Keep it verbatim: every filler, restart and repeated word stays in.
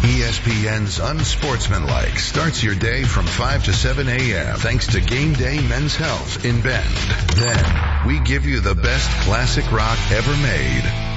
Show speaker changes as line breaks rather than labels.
E S P N's Unsportsmanlike starts your day from five to seven a.m. thanks to Game Day Men's Health in Bend. Then, we give you the best classic rock ever made.